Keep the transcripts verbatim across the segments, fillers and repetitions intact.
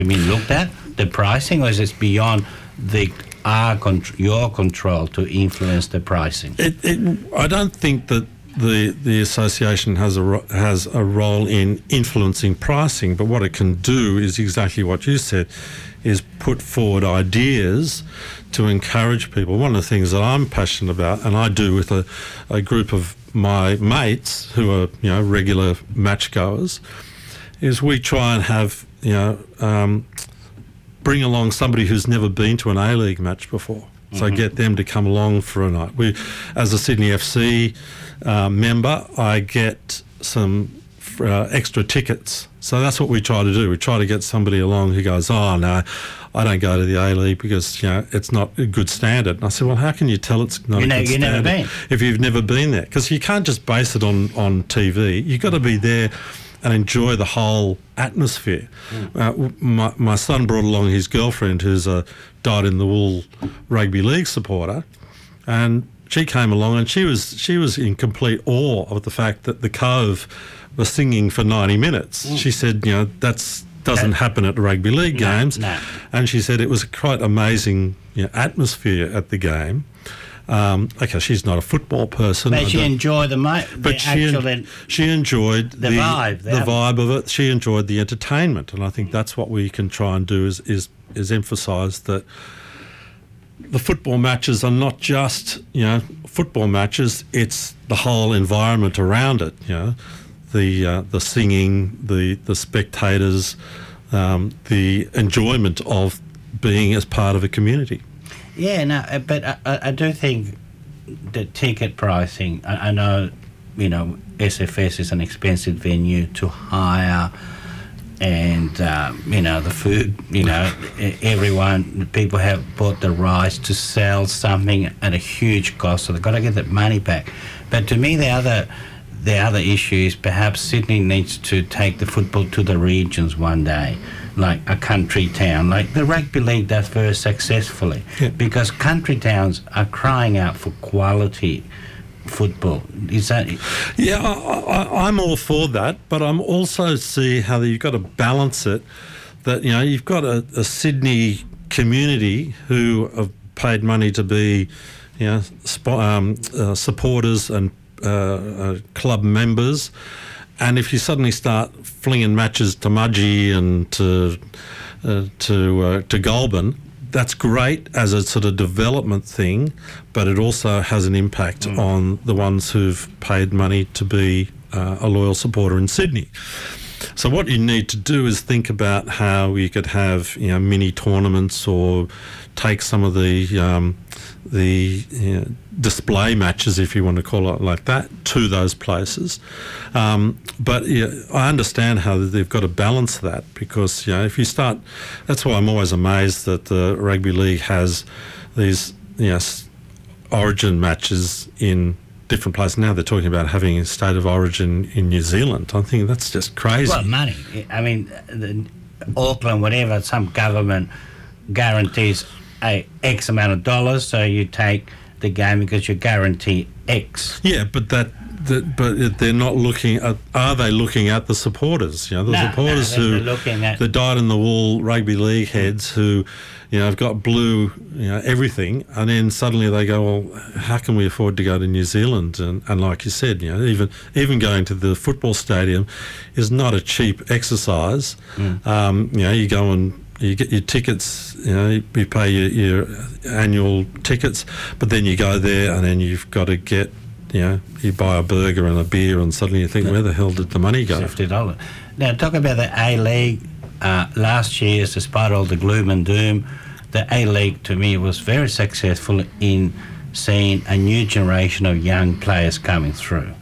been looked at, the pricing, or is it beyond the our contr- your control to influence the pricing? It, it, I don't think that the the association has a ro- has a role in influencing pricing, but what it can do is exactly what you said, is put forward ideas to encourage people. One of the things that I'm passionate about, and I do with a, a group of my mates who are, you know, regular match goers, is we try and have, you know, um, bring along somebody who's never been to an A-League match before. So mm-hmm. get them to come along for a night. We, as a Sydney F C uh, member, I get some uh, extra tickets. So that's what we try to do. We try to get somebody along who goes, oh, no, I don't go to the A-League because, you know, it's not a good standard. And I said, well, how can you tell it's not you a know, good you've standard never been. if you've never been there? Because you can't just base it on, on T V. You've got to be there and enjoy the whole atmosphere. Mm. Uh, my, my son brought along his girlfriend, who's a dyed-in-the-wool rugby league supporter, and she came along and she was she was in complete awe of the fact that the Cove was singing for ninety minutes. Mm. She said, you know, that's doesn't happen at rugby league no, games. No. And she said it was a quite amazing, you know, atmosphere at the game. Um, okay, she's not a football person. But she enjoyed the, mo- the but she, actual... en- she enjoyed the, the vibe. The, the vibe of it. She enjoyed the entertainment. And I think that's what we can try and do is, is, is emphasise that the football matches are not just, you know, football matches, it's the whole environment around it, you know, the uh, the singing, the, the spectators, um, the enjoyment of being as part of a community. Yeah, no, but I, I do think the ticket pricing, I, I know, you know, S F S is an expensive venue to hire, and, um, you know, the food, you know, everyone, people have bought the rights to sell something at a huge cost, so they've got to get that money back. But to me, the other... The other issue is perhaps Sydney needs to take the football to the regions one day, like a country town. Like the rugby league does very successfully, yeah. because country towns are crying out for quality football. Is that... Yeah, I, I, I'm all for that, but I'm also see how you've got to balance it, that, you know, you've got a, a Sydney community who have paid money to be, you know, sp- um, uh, supporters and Uh, uh, club members, and if you suddenly start flinging matches to Mudgee and to uh, to uh, to Goulburn, that's great as a sort of development thing, but it also has an impact mm. on the ones who've paid money to be uh, a loyal supporter in Sydney. So what you need to do is think about how you could have, you know, mini tournaments, or take some of the um, the you know, display matches, if you want to call it like that, to those places. Um, but yeah, I understand how they've got to balance that, because, you know, if you start, that's why I'm always amazed that the rugby league has these, you know, origin matches in different places. Now they're talking about having a state of origin in New Zealand. I think that's just crazy. Well, money. I mean, the, Auckland, whatever, some government guarantees a X amount of dollars, so you take the game because you guarantee X. Yeah, but that, that but they're not looking at, are they looking at the supporters? You know, the no, supporters no, who, looking at the dyed-in-the-wool rugby league heads who, you know, have got blue, you know, everything, and then suddenly they go, well, how can we afford to go to New Zealand? And, and like you said, you know, even even going to the football stadium is not a cheap exercise. Mm. Um, you know, you go and you get your tickets, you know, you pay your, your annual tickets, but then you go there and then you've got to get, you know, you buy a burger and a beer, and suddenly you think, where the hell did the money go? fifty dollars. Now, talk about the A-League. Uh, last year, despite all the gloom and doom, the A-League, to me, was very successful in seeing a new generation of young players coming through.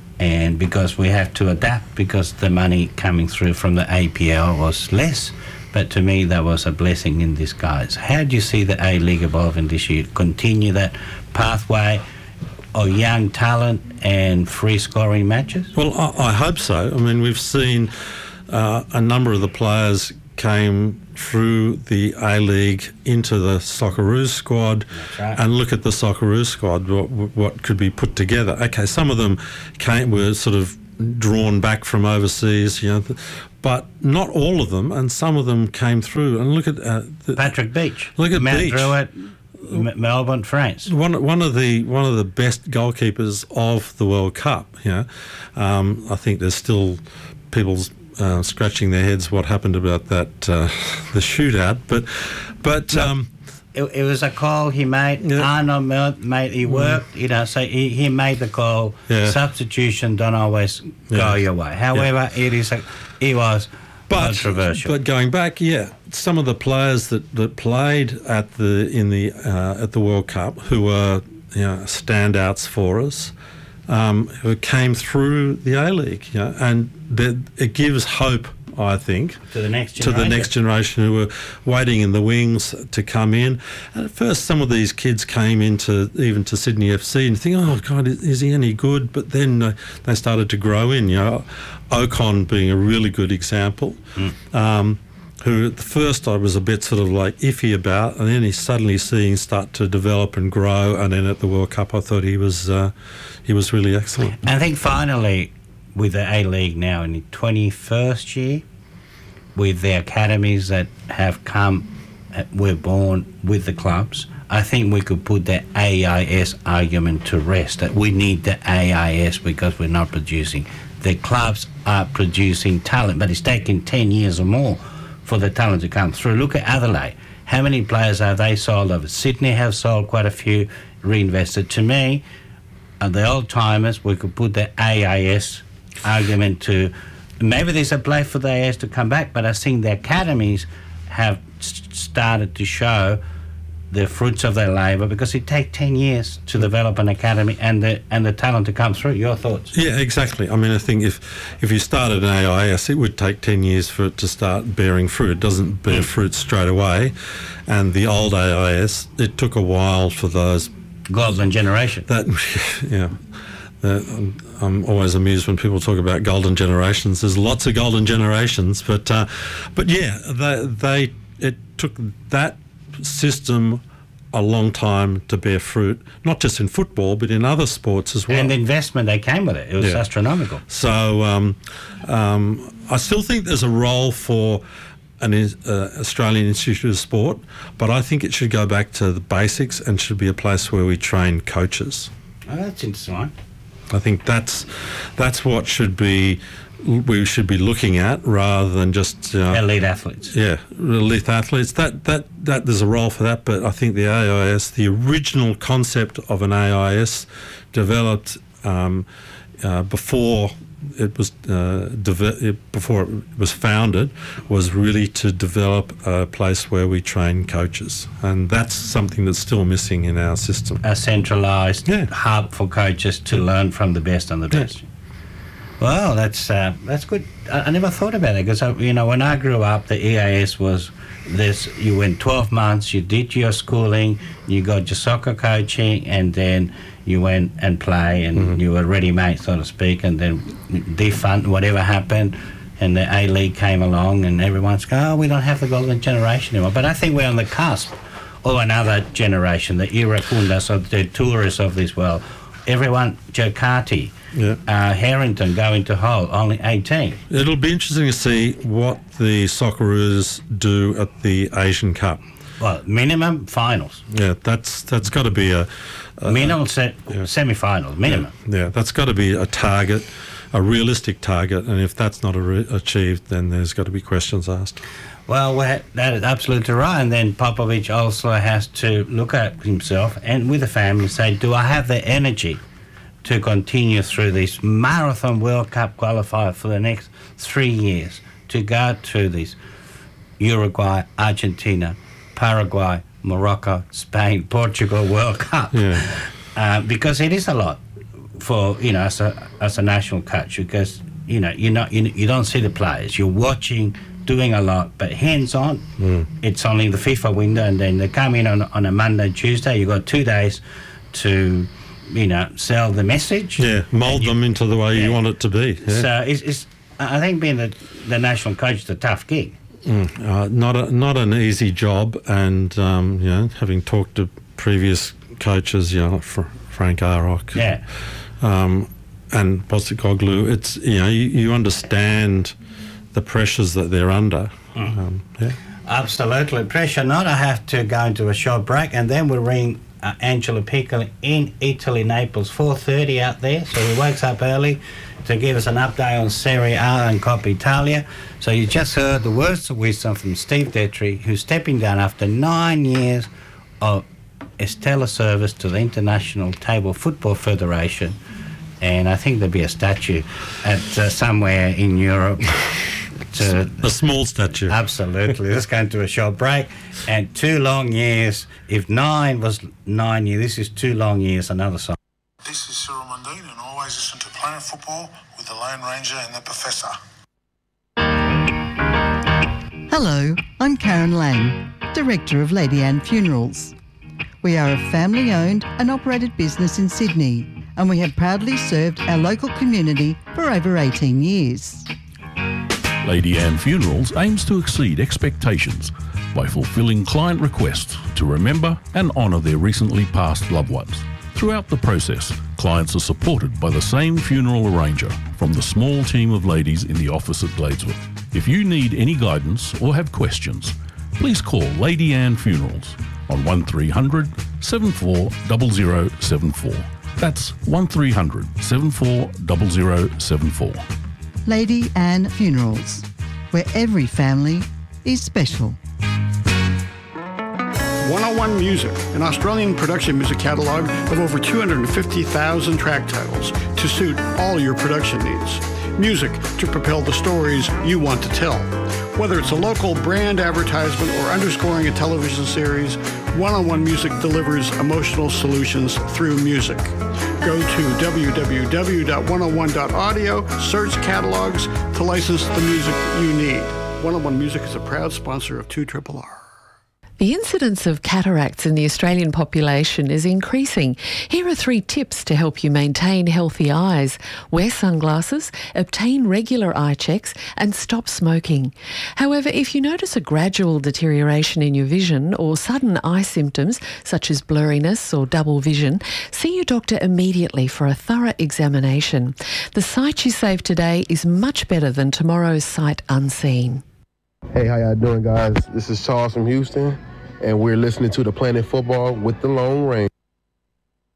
And because we have to adapt, because the money coming through from the A P L was less, but to me, that was a blessing in disguise. How do you see the A-League evolving this year? Continue that pathway of young talent and free-scoring matches? Well, I, I hope so. I mean, we've seen uh, a number of the players came through the A-League into the Socceroos squad. That's right. And look at the Socceroos squad, what, what could be put together. Okay, some of them came were sort of drawn back from overseas, you know, but not all of them, and some of them came through. And look at uh, the, Patrick Beach. Look at Mount Beach. Druitt, M- Melbourne, France. One one of the one of the best goalkeepers of the World Cup. You know, um, I think there's still people uh, scratching their heads what happened about that uh, the shootout, but but. No. Um, It, it was a call he made. Yeah. Arnold made. He worked. You know, so he, he made the call. Yeah. Substitution don't always go Yeah. your way. However, it is. A, it was But, controversial. but going back, yeah, some of the players that, that played at the in the uh, at the World Cup who were, you know, standouts for us, um, who came through the A League, you know, and that it gives hope, I think, to the next to generation. the next generation who were waiting in the wings to come in. And at first, some of these kids came into even to Sydney F C and think, oh God, is, is he any good? But then uh, they started to grow in. You know, Ocon being a really good example. Mm. Um, who at the first I was a bit sort of like iffy about, and then he's suddenly seeing start to develop and grow. And then at the World Cup, I thought he was uh, he was really excellent. I think finally, with the A League now in the twenty-first year, with the academies that have come, uh, were born with the clubs, I think we could put the A I S argument to rest, that we need the A I S because we're not producing. The clubs are producing talent, but it's taken ten years or more for the talent to come through. Look at Adelaide. How many players have they sold over? Sydney have sold quite a few, reinvested. To me, uh, the old-timers, we could put the A I S argument to, maybe there's a place for the A I S to come back, but I think the academies have s- started to show the fruits of their labour, because it takes ten years to develop an academy and the and the talent to come through. Your thoughts? Yeah, exactly. I mean, I think if if you started an A I S, it would take ten years for it to start bearing fruit. It doesn't bear fruit straight away. And the old A I S, it took a while for those... Golden generation. That, yeah. Uh, I'm, I'm always amused when people talk about golden generations. There's lots of golden generations, but uh, but yeah, they, they it took that system a long time to bear fruit, not just in football but in other sports as well. And the investment that came with it, it was Yeah. astronomical. So um, um, I still think there's a role for an uh, Australian Institute of Sport, but I think it should go back to the basics and should be a place where we train coaches. Oh, that's interesting. I think that's that's what should be we should be looking at, rather than just uh, Elite athletes. yeah, elite athletes. That that that there's a role for that, but I think the A I S, the original concept of an A I S, developed um, uh, before it was uh, deve- it, before it was founded, was really to develop a place where we train coaches, and that's something that's still missing in our system. A centralised Yeah. hub for coaches to learn from the best and the Yeah. best. Well, that's uh, that's good. I, I never thought about it, because you know, when I grew up, the E A S was this: you went twelve months, you did your schooling, you got your soccer coaching, and then you went and play, and Mm-hmm. you were ready-made, so to speak, and then defund whatever happened, and the A League came along, and everyone's going, oh, we don't have the golden generation anymore. But I think we're on the cusp of another generation, the Irakundas, of the tourists of this world. Everyone, Jakarta, Yeah. uh, Harrington going to Hull, only eighteen. It'll be interesting to see what the Socceroos do at the Asian Cup. Well, minimum finals. Yeah, that's that's got to be a, a Minimum set, yeah. semi-finals, minimum. yeah, that's got to be a target, a realistic target, and if that's not a re- achieved, then there's got to be questions asked. Well, we're, that is absolutely right. And then Popovich also has to look at himself and with the family say, do I have the energy to continue through this marathon World Cup qualifier for the next three years, to go through this Uruguay, Argentina, Paraguay, Morocco, Spain, Portugal World Cup? Yeah. Uh, because it is a lot for, you know, as a, as a national coach, because, you know, you're not, you, you don't see the players. You're watching, doing a lot, but hands-on, mm. it's only the FIFA window, and then they come in on, on a Monday, Tuesday. You've got two days to, you know, sell the message. Yeah, mould you, them into the way yeah. you want it to be. Yeah. So it's, it's, I think being the, the national coach is a tough gig. Mm, uh, not a, not an easy job, and um, you know, having talked to previous coaches, you know, Fr- Frank Arrock, Yeah. um, and Postecoglou, it's, you know, you, you understand the pressures that they're under. Mm. Um, yeah. Absolutely. Pressure not. I have to go into a short break, and then we'll ring uh, Angelo Piccoli in Italy, Naples, four thirty out there. So he wakes up early to give us an update on Serie A and Coppa Italia. So you just heard the words of wisdom from Steve Detry, who's stepping down after nine years of a stellar service to the International Table Football Federation. And I think there'll be a statue at uh, somewhere in Europe. To, a small statue. Absolutely. Let's go into a short break. And two long years. If nine was nine years, this is two long years. Another song. This is Cyril Mundine, and always listen to Planet Football with the Lone Ranger and the Professor. Hello, I'm Karen Lang, Director of Lady Anne Funerals. We are a family-owned and operated business in Sydney, and we have proudly served our local community for over eighteen years. Lady Anne Funerals aims to exceed expectations by fulfilling client requests to remember and honour their recently passed loved ones. Throughout the process, clients are supported by the same funeral arranger from the small team of ladies in the office at Bladesworth. If you need any guidance or have questions, please call Lady Anne Funerals on one three hundred, seven four zero zero seven four. That's one three hundred, seven four zero zero seven four. Lady Anne Funerals, where every family is special. one oh one Music, an Australian production music catalogue of over two hundred fifty thousand track titles to suit all your production needs. Music to propel the stories you want to tell. Whether it's a local brand advertisement or underscoring a television series, one oh one Music delivers emotional solutions through music. Go to w w w dot one oh one dot audio, search catalogs to license the music you need. one oh one Music is a proud sponsor of two R R R. The incidence of cataracts in the Australian population is increasing. Here are three tips to help you maintain healthy eyes. Wear sunglasses, obtain regular eye checks, and stop smoking. However, if you notice a gradual deterioration in your vision or sudden eye symptoms such as blurriness or double vision, see your doctor immediately for a thorough examination. The sight you save today is much better than tomorrow's sight unseen. Hey, how y'all doing, guys? This is Charles from Houston, and we're listening to the Planet Football with the Lone Ranger.